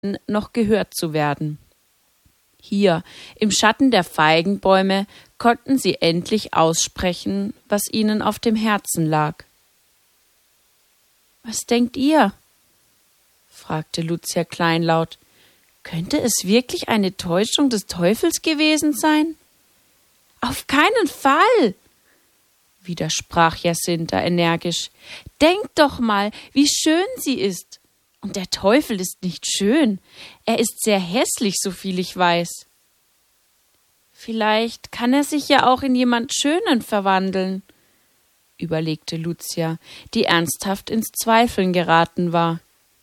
noch gehört zu werden. Hier, im Schatten der Feigenbäume, konnten sie endlich aussprechen, was ihnen auf dem Herzen lag. »Was denkt ihr?« fragte Lucia kleinlaut. »Könnte es wirklich eine Täuschung des Teufels gewesen sein?« »Auf keinen Fall«, widersprach Jacinta energisch. »Denkt doch mal, wie schön sie ist. Und der Teufel ist nicht schön. Er ist sehr hässlich, soviel ich weiß.« »Vielleicht kann er sich ja auch in jemand Schönen verwandeln«, überlegte Lucia, die ernsthaft ins Zweifeln geraten war.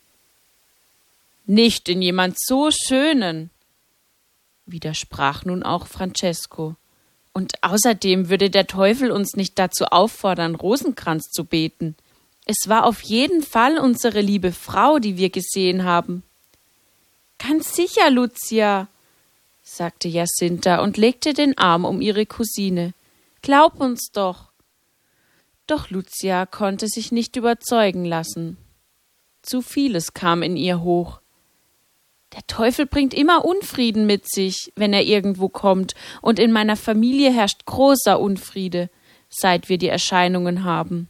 »Nicht in jemand so Schönen«, widersprach nun auch Francesco. »Und außerdem würde der Teufel uns nicht dazu auffordern, Rosenkranz zu beten. Es war auf jeden Fall unsere liebe Frau, die wir gesehen haben.« »Ganz sicher, Lucia«, sagte Jacinta und legte den Arm um ihre Cousine. »Glaub uns doch.« Doch Lucia konnte sich nicht überzeugen lassen. Zu vieles kam in ihr hoch. Der Teufel bringt immer Unfrieden mit sich, wenn er irgendwo kommt, und in meiner Familie herrscht großer Unfriede, seit wir die Erscheinungen haben.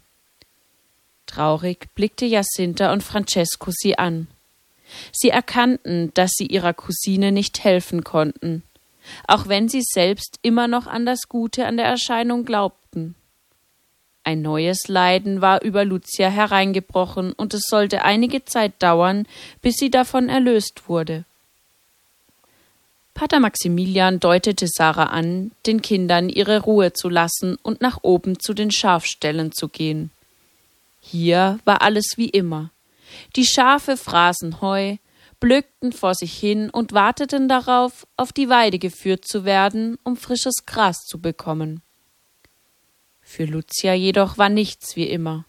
Traurig blickte Jacinta und Francesco sie an. Sie erkannten, dass sie ihrer Cousine nicht helfen konnten, auch wenn sie selbst immer noch an das Gute an der Erscheinung glaubten. Ein neues Leiden war über Lucia hereingebrochen, und es sollte einige Zeit dauern, bis sie davon erlöst wurde. Pater Maximilian deutete Sarah an, den Kindern ihre Ruhe zu lassen und nach oben zu den Schafställen zu gehen. Hier war alles wie immer. Die Schafe fraßen Heu, blökten vor sich hin und warteten darauf, auf die Weide geführt zu werden, um frisches Gras zu bekommen. Für Lucia jedoch war nichts wie immer.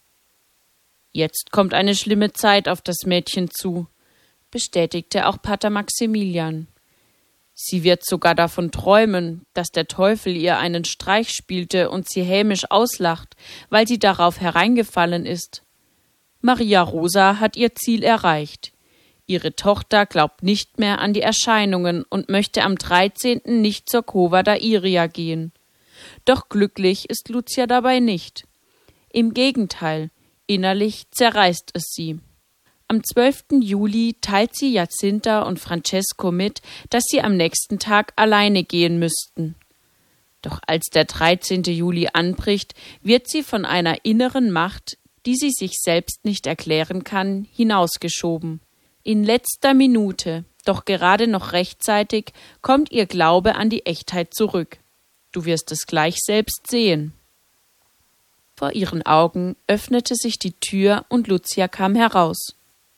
»Jetzt kommt eine schlimme Zeit auf das Mädchen zu«, bestätigte auch Pater Maximilian. »Sie wird sogar davon träumen, dass der Teufel ihr einen Streich spielte und sie hämisch auslacht, weil sie darauf hereingefallen ist. Maria Rosa hat ihr Ziel erreicht. Ihre Tochter glaubt nicht mehr an die Erscheinungen und möchte am 13. nicht zur Cova da Iria gehen. Doch glücklich ist Lucia dabei nicht. Im Gegenteil, innerlich zerreißt es sie. Am 12. Juli teilt sie Jacinta und Francesco mit, dass sie am nächsten Tag alleine gehen müssten. Doch als der 13. Juli anbricht, wird sie von einer inneren Macht, die sie sich selbst nicht erklären kann, hinausgeschoben. In letzter Minute, doch gerade noch rechtzeitig, kommt ihr Glaube an die Echtheit zurück. Du wirst es gleich selbst sehen. Vor ihren Augen öffnete sich die Tür und Lucia kam heraus.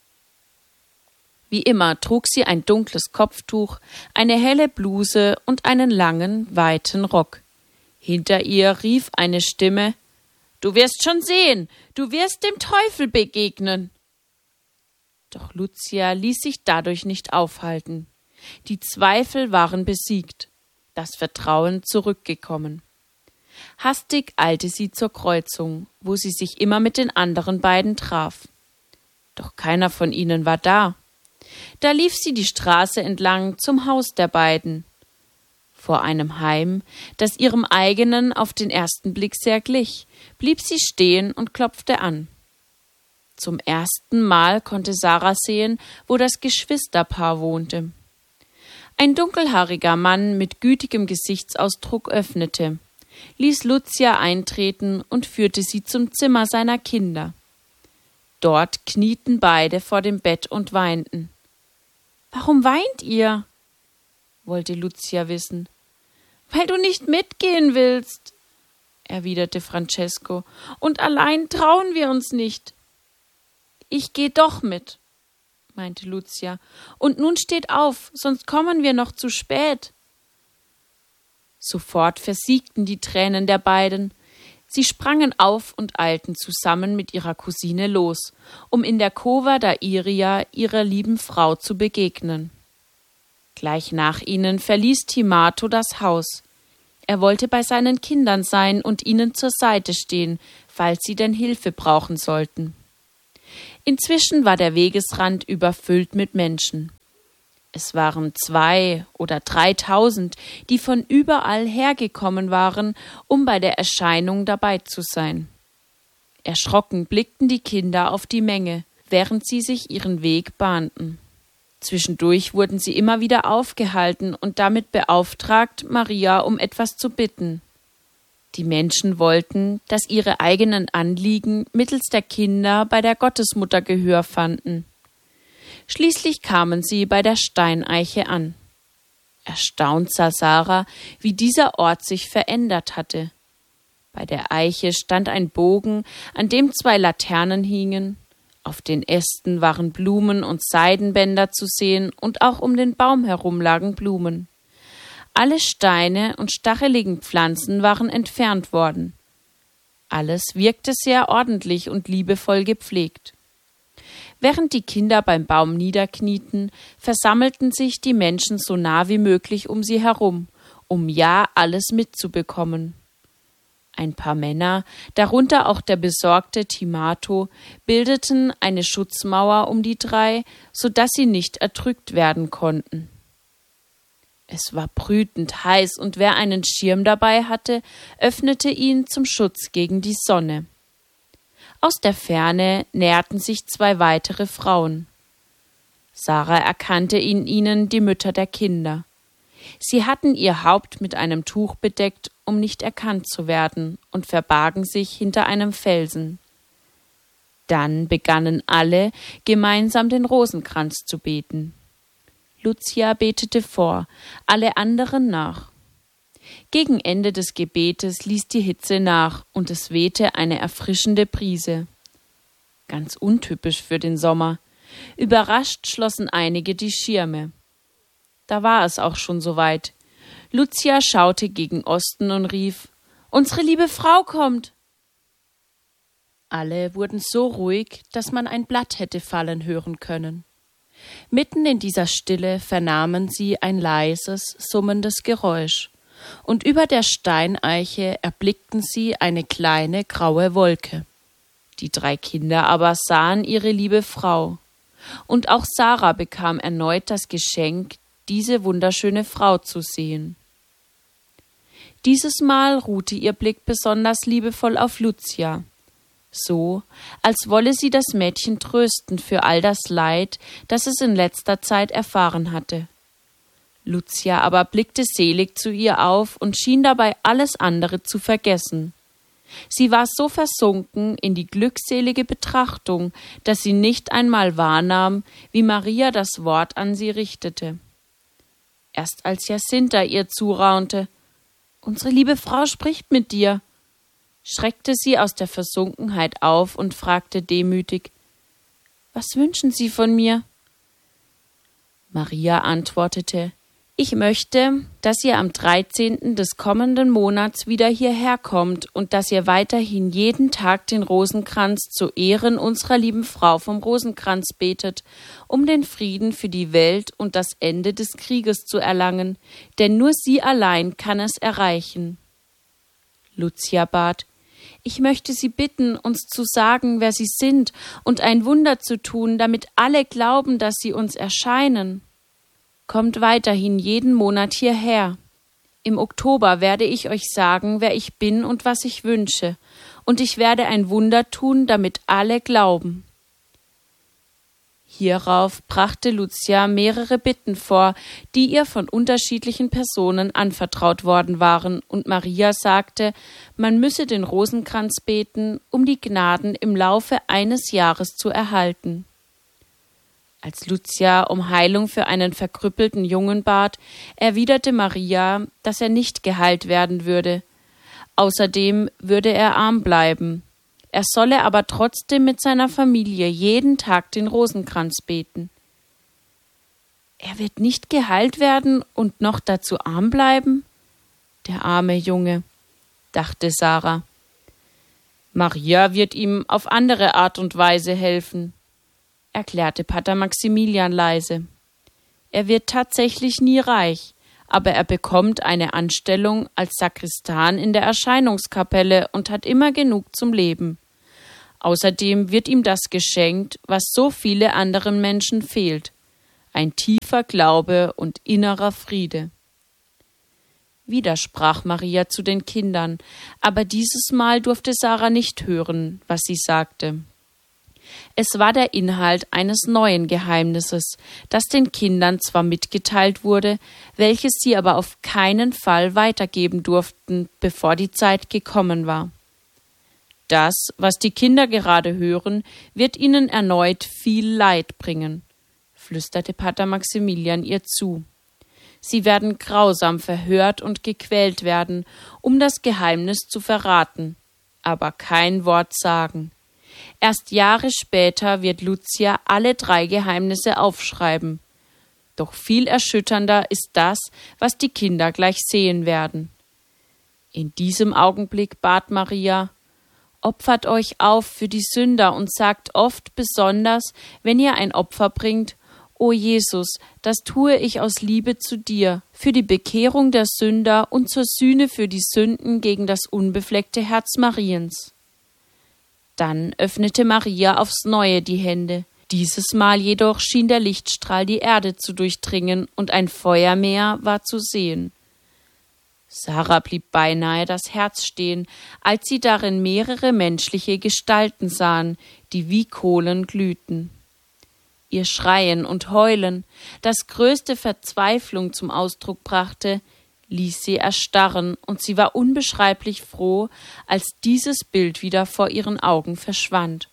Wie immer trug sie ein dunkles Kopftuch, eine helle Bluse und einen langen, weiten Rock. Hinter ihr rief eine Stimme: »Du wirst schon sehen, du wirst dem Teufel begegnen!« Doch Lucia ließ sich dadurch nicht aufhalten. Die Zweifel waren besiegt, das Vertrauen zurückgekommen. Hastig eilte sie zur Kreuzung, wo sie sich immer mit den anderen beiden traf. Doch keiner von ihnen war da. Da lief sie die Straße entlang zum Haus der beiden. Vor einem Heim, das ihrem eigenen auf den ersten Blick sehr glich, blieb sie stehen und klopfte an. Zum ersten Mal konnte Sarah sehen, wo das Geschwisterpaar wohnte. Ein dunkelhaariger Mann mit gütigem Gesichtsausdruck öffnete, ließ Lucia eintreten und führte sie zum Zimmer seiner Kinder. Dort knieten beide vor dem Bett und weinten. »Warum weint ihr?« wollte Lucia wissen. »Weil du nicht mitgehen willst«, erwiderte Francesco, »und allein trauen wir uns nicht.« »Ich gehe doch mit«, meinte Lucia, »und nun steht auf, sonst kommen wir noch zu spät.« Sofort versiegten die Tränen der beiden. Sie sprangen auf und eilten zusammen mit ihrer Cousine los, um in der Cova da Iria ihrer lieben Frau zu begegnen. Gleich nach ihnen verließ Timato das Haus. Er wollte bei seinen Kindern sein und ihnen zur Seite stehen, falls sie denn Hilfe brauchen sollten. Inzwischen war der Wegesrand überfüllt mit Menschen. Es waren 2.000 oder 3.000, die von überall hergekommen waren, um bei der Erscheinung dabei zu sein. Erschrocken blickten die Kinder auf die Menge, während sie sich ihren Weg bahnten. Zwischendurch wurden sie immer wieder aufgehalten und damit beauftragt, Maria um etwas zu bitten. Die Menschen wollten, dass ihre eigenen Anliegen mittels der Kinder bei der Gottesmutter Gehör fanden. Schließlich kamen sie bei der Steineiche an. Erstaunt sah Sarah, wie dieser Ort sich verändert hatte. Bei der Eiche stand ein Bogen, an dem 2 Laternen hingen. Auf den Ästen waren Blumen und Seidenbänder zu sehen und auch um den Baum herum lagen Blumen. Alle Steine und stacheligen Pflanzen waren entfernt worden. Alles wirkte sehr ordentlich und liebevoll gepflegt. Während die Kinder beim Baum niederknieten, versammelten sich die Menschen so nah wie möglich um sie herum, um ja alles mitzubekommen. Ein paar Männer, darunter auch der besorgte Timato, bildeten eine Schutzmauer um die 3, so dass sie nicht erdrückt werden konnten. Es war brütend heiß, und wer einen Schirm dabei hatte, öffnete ihn zum Schutz gegen die Sonne. Aus der Ferne näherten sich 2 weitere Frauen. Sarah erkannte in ihnen die Mütter der Kinder. Sie hatten ihr Haupt mit einem Tuch bedeckt, um nicht erkannt zu werden, und verbargen sich hinter einem Felsen. Dann begannen alle, gemeinsam den Rosenkranz zu beten. Lucia betete vor, alle anderen nach. Gegen Ende des Gebetes ließ die Hitze nach und es wehte eine erfrischende Brise. Ganz untypisch für den Sommer. Überrascht schlossen einige die Schirme. Da war es auch schon soweit. Lucia schaute gegen Osten und rief: »Unsere liebe Frau kommt!« Alle wurden so ruhig, dass man ein Blatt hätte fallen hören können. Mitten in dieser Stille vernahmen sie ein leises, summendes Geräusch, und über der Steineiche erblickten sie eine kleine graue Wolke. Die 3 Kinder aber sahen ihre liebe Frau, und auch Sarah bekam erneut das Geschenk, diese wunderschöne Frau zu sehen. Dieses Mal ruhte ihr Blick besonders liebevoll auf Lucia, so, als wolle sie das Mädchen trösten für all das Leid, das es in letzter Zeit erfahren hatte. Lucia aber blickte selig zu ihr auf und schien dabei alles andere zu vergessen. Sie war so versunken in die glückselige Betrachtung, dass sie nicht einmal wahrnahm, wie Maria das Wort an sie richtete. Erst als Jacinta ihr zuraunte: »Unsere liebe Frau spricht mit dir«, schreckte sie aus der Versunkenheit auf und fragte demütig: »Was wünschen Sie von mir?« Maria antwortete: »Ich möchte, dass ihr am 13. des kommenden Monats wieder hierher kommt und dass ihr weiterhin jeden Tag den Rosenkranz zu Ehren unserer lieben Frau vom Rosenkranz betet, um den Frieden für die Welt und das Ende des Krieges zu erlangen, denn nur sie allein kann es erreichen.« Lucia bat: »Ich möchte Sie bitten, uns zu sagen, wer Sie sind, und ein Wunder zu tun, damit alle glauben, dass Sie uns erscheinen. Kommt weiterhin jeden Monat hierher. Im Oktober werde ich euch sagen, wer ich bin und was ich wünsche, und ich werde ein Wunder tun, damit alle glauben.« Hierauf brachte Lucia mehrere Bitten vor, die ihr von unterschiedlichen Personen anvertraut worden waren, und Maria sagte, man müsse den Rosenkranz beten, um die Gnaden im Laufe eines Jahres zu erhalten. Als Lucia um Heilung für einen verkrüppelten Jungen bat, erwiderte Maria, dass er nicht geheilt werden würde. Außerdem würde er arm bleiben. Er solle aber trotzdem mit seiner Familie jeden Tag den Rosenkranz beten. »Er wird nicht geheilt werden und noch dazu arm bleiben?« »Der arme Junge«, dachte Sarah. »Maria wird ihm auf andere Art und Weise helfen«, erklärte Pater Maximilian leise. »Er wird tatsächlich nie reich, aber er bekommt eine Anstellung als Sakristan in der Erscheinungskapelle und hat immer genug zum Leben. Außerdem wird ihm das geschenkt, was so viele anderen Menschen fehlt: ein tiefer Glaube und innerer Friede. Wieder sprach Maria zu den Kindern, aber dieses Mal durfte Sarah nicht hören, was sie sagte. Es war der Inhalt eines neuen Geheimnisses, das den Kindern zwar mitgeteilt wurde, welches sie aber auf keinen Fall weitergeben durften, bevor die Zeit gekommen war. Das, was die Kinder gerade hören, wird ihnen erneut viel Leid bringen, flüsterte Pater Maximilian ihr zu. Sie werden grausam verhört und gequält werden, um das Geheimnis zu verraten, aber kein Wort sagen. Erst Jahre später wird Lucia alle 3 Geheimnisse aufschreiben. Doch viel erschütternder ist das, was die Kinder gleich sehen werden. In diesem Augenblick bat Maria: Opfert euch auf für die Sünder und sagt oft, besonders, wenn ihr ein Opfer bringt: O Jesus, das tue ich aus Liebe zu dir, für die Bekehrung der Sünder und zur Sühne für die Sünden gegen das unbefleckte Herz Mariens. Dann öffnete Maria aufs Neue die Hände. Dieses Mal jedoch schien der Lichtstrahl die Erde zu durchdringen und ein Feuermeer war zu sehen. Sarah blieb beinahe das Herz stehen, als sie darin mehrere menschliche Gestalten sahen, die wie Kohlen glühten. Ihr Schreien und Heulen, das größte Verzweiflung zum Ausdruck brachte, ließ sie erstarren, und sie war unbeschreiblich froh, als dieses Bild wieder vor ihren Augen verschwand.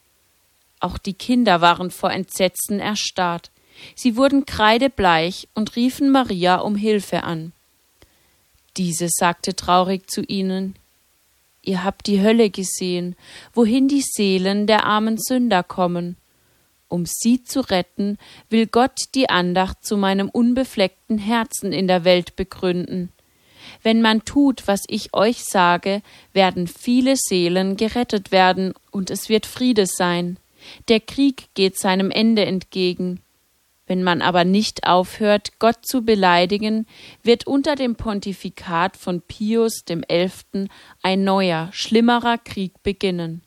Auch die Kinder waren vor Entsetzen erstarrt. Sie wurden kreidebleich und riefen Maria um Hilfe an. Diese sagte traurig zu ihnen: Ihr habt die Hölle gesehen, wohin die Seelen der armen Sünder kommen. Um sie zu retten, will Gott die Andacht zu meinem unbefleckten Herzen in der Welt begründen. Wenn man tut, was ich euch sage, werden viele Seelen gerettet werden und es wird Friede sein. Der Krieg geht seinem Ende entgegen. Wenn man aber nicht aufhört, Gott zu beleidigen, wird unter dem Pontifikat von Pius XI. Ein neuer, schlimmerer Krieg beginnen.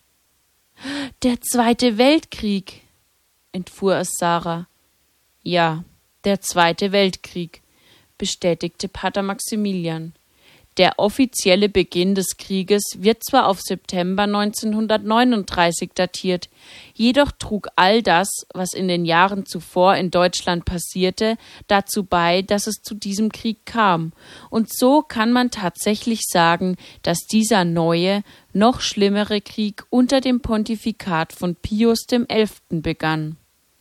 Der Zweite Weltkrieg, entfuhr es Sarah. Ja, der Zweite Weltkrieg, bestätigte Pater Maximilian. Der offizielle Beginn des Krieges wird zwar auf September 1939 datiert, jedoch trug all das, was in den Jahren zuvor in Deutschland passierte, dazu bei, dass es zu diesem Krieg kam. Und so kann man tatsächlich sagen, dass dieser neue, noch schlimmere Krieg unter dem Pontifikat von Pius XI. Begann.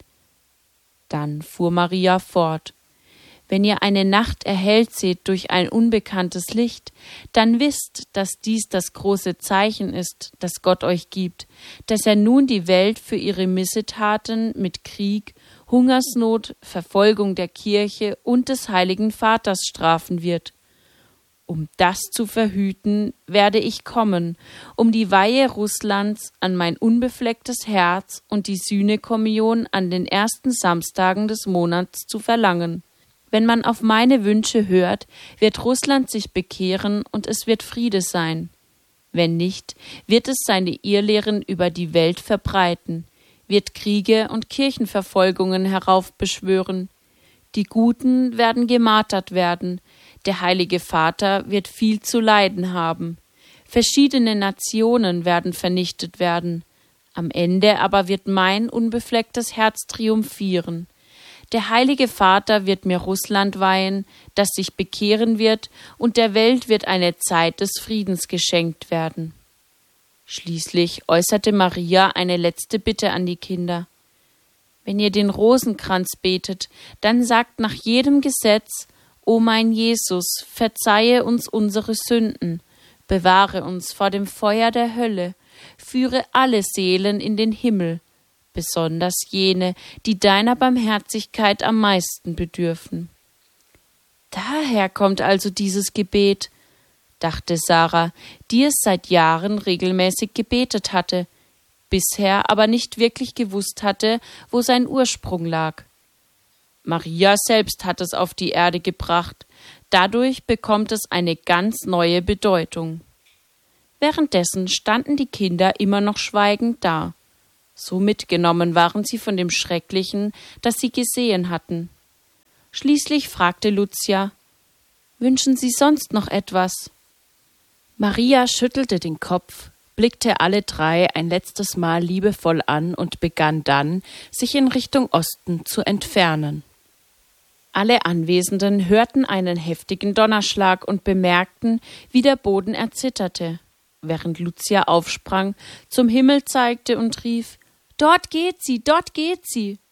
Dann fuhr Maria fort: Wenn ihr eine Nacht erhellt seht durch ein unbekanntes Licht, dann wisst, dass dies das große Zeichen ist, das Gott euch gibt, dass er nun die Welt für ihre Missetaten mit Krieg, Hungersnot, Verfolgung der Kirche und des Heiligen Vaters strafen wird. Um das zu verhüten, werde ich kommen, um die Weihe Russlands an mein unbeflecktes Herz und die Sühnekommunion an den ersten Samstagen des Monats zu verlangen. Wenn man auf meine Wünsche hört, wird Russland sich bekehren und es wird Friede sein. Wenn nicht, wird es seine Irrlehren über die Welt verbreiten, wird Kriege und Kirchenverfolgungen heraufbeschwören. Die Guten werden gemartert werden, der Heilige Vater wird viel zu leiden haben. Verschiedene Nationen werden vernichtet werden. Am Ende aber wird mein unbeflecktes Herz triumphieren. Der Heilige Vater wird mir Russland weihen, das sich bekehren wird, und der Welt wird eine Zeit des Friedens geschenkt werden. Schließlich äußerte Maria eine letzte Bitte an die Kinder. Wenn ihr den Rosenkranz betet, dann sagt nach jedem Gesetz: O mein Jesus, verzeihe uns unsere Sünden, bewahre uns vor dem Feuer der Hölle, führe alle Seelen in den Himmel, besonders jene, die deiner Barmherzigkeit am meisten bedürfen. Daher kommt also dieses Gebet, dachte Sarah, die es seit Jahren regelmäßig gebetet hatte, bisher aber nicht wirklich gewusst hatte, wo sein Ursprung lag. Maria selbst hat es auf die Erde gebracht, dadurch bekommt es eine ganz neue Bedeutung. Währenddessen standen die Kinder immer noch schweigend da. So mitgenommen waren sie von dem Schrecklichen, das sie gesehen hatten. Schließlich fragte Lucia: »Wünschen Sie sonst noch etwas?« Maria schüttelte den Kopf, blickte alle drei ein letztes Mal liebevoll an und begann dann, sich in Richtung Osten zu entfernen. Alle Anwesenden hörten einen heftigen Donnerschlag und bemerkten, wie der Boden erzitterte, während Lucia aufsprang, zum Himmel zeigte und rief: »Dort geht sie, dort geht sie!«